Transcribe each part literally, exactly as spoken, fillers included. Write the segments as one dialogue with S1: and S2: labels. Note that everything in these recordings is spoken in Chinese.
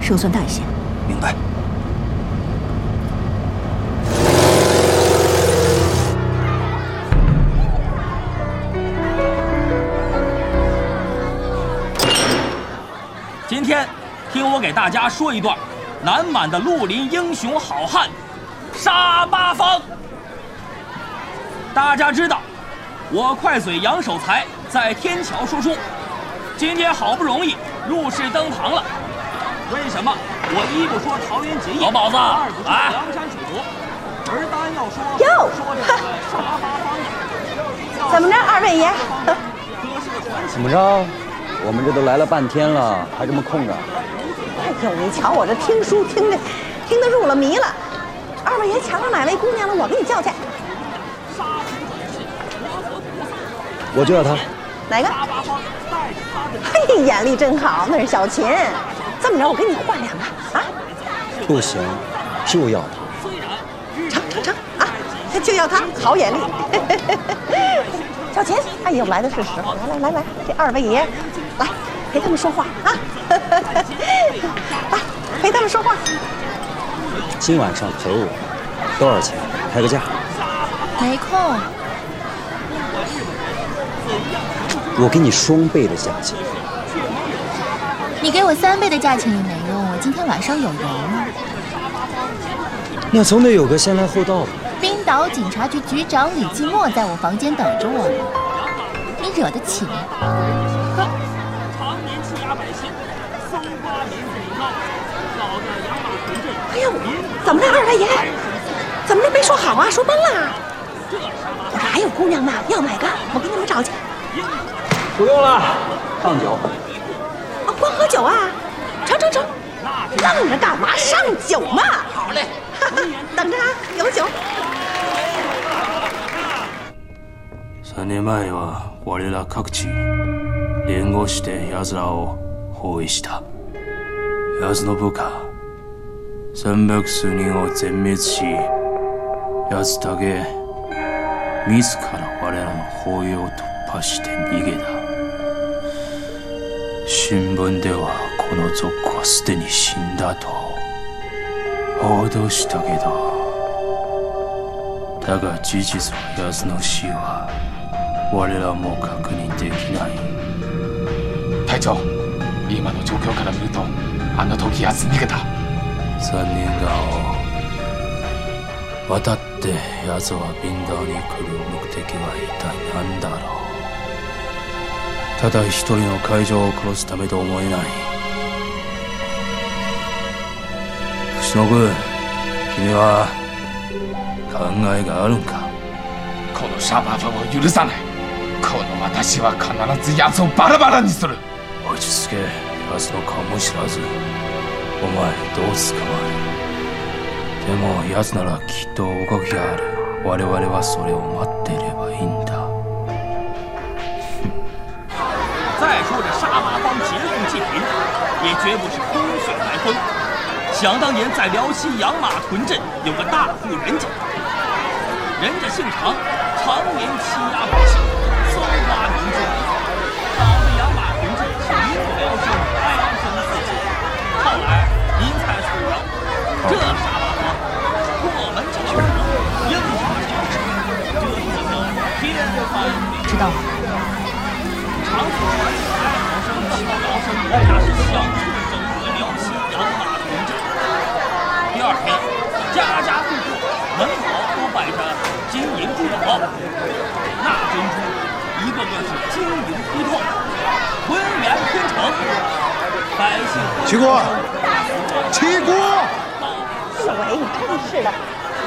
S1: 胜算大一些。
S2: 明白。
S3: 今天，听我给大家说一段南满的绿林英雄好汉杀八方。大家知道，我快嘴杨守才在天桥说书，今天好不容易入仕登堂了。为什么我一不说桃园结义，
S4: 老鸨子，
S3: 二不说
S4: 来，
S3: 梁山水浒，而单要说
S1: 哟
S3: 说这个杀八方的？
S1: 怎么着，二位爷？
S2: 怎么着？我们这都来了半天了，还这么空着？
S1: 哎呦，你瞧我这听书听的，听得入了迷了。二位爷抢着哪位姑娘了？我给你叫去。
S2: 我就要他。
S1: 哪个？嘿，眼力真好，那是小琴。这么着，我给你换两个啊？
S2: 不行，就要他。
S1: 成成成啊！就要他，好眼力。小琴，哎呦，来的是时候，来来来来，这二位爷，来陪他们说话啊！来陪他们说话。
S2: 今晚上陪我，多少钱？开个价。
S5: 没空。
S2: 我给你双倍的价钱。
S5: 你给我三倍的价钱也没用，我今天晚上有人啊。
S2: 那总得有个先来后到吧。
S5: 冰岛警察局局长李继墨在我房间等着我呢，你惹得起吗？哼！
S1: 哎呦，怎么了，二位爷？怎么了？没说好啊，说崩了。我这还有姑娘呢，要哪个？我给你们找去。
S2: 不用了，上酒。
S1: 哦，光喝酒啊？成成成，愣着干嘛？上酒嘛！
S4: 好嘞，
S1: 等着啊，有酒。
S6: 三年前は我ら各地連合して奴らを包囲した。奴の部下三百数人を全滅し、奴だけ自ら我らの包囲を突破して逃げた。新聞ではこの族はすでに死んだと報道したけど、だが事実は奴の死は我らも確認できない。
S4: 隊長、今の状況から見るとあの時奴逃げた。
S6: 三人が渡って奴はビンダーに来る目的は一体何だろう。ただ一人の海上を殺すためと思えない。伏野君、君は考えがあるんか。
S4: このシャバーバを許さない。この私は必ず奴をバラバラにする。
S6: 落ち着け、奴の顔も知らず。お前どうつかまえ。でも奴ならきっと動きがある。我々はそれを待っていればいいんだ。
S3: 再说这杀八方劫富济贫，也绝不是空穴来风。想当年在辽西养马屯镇有个大户人家，人家姓常，常年欺压百姓，搜刮民脂，搞得养马屯镇是民不聊生，哀声四起。后来因财出洋，这杀八方破门而入，应察强势，这就叫天翻地覆。
S5: 知道了。
S3: 常府传起来，好生气高声，那是响彻整个辽西养马屯镇。第二天，家家户户门口都摆着金银珠宝，那珍珠一个个是晶莹剔透，浑圆天成。百姓
S7: 齐国，齐国，
S1: 哎呦喂，你真是的！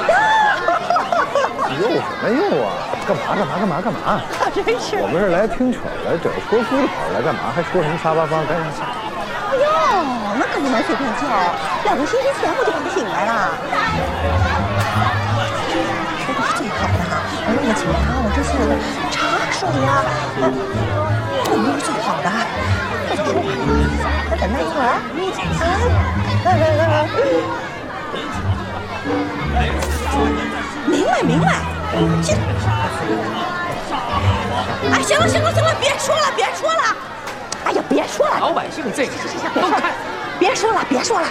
S7: 又什么又啊？干嘛干嘛干嘛干嘛？
S1: 真是。
S7: 我们是来听曲来，整说书的跑来干嘛？还说什么杀八方？赶紧下。
S1: 哎呦，那可不能随便叫，两个星期前我就把他请来了。说的是最好的哈，我为了请他，我这次有个茶水呀，我们都是最好的。快点说话呀，快等待一会儿啊！来来来来，明白明白，进。哎，行了行了行了，别说了别说了。哎呀，别说了！
S4: 老百姓这个
S1: 行行行，别说了，别说了，别说了。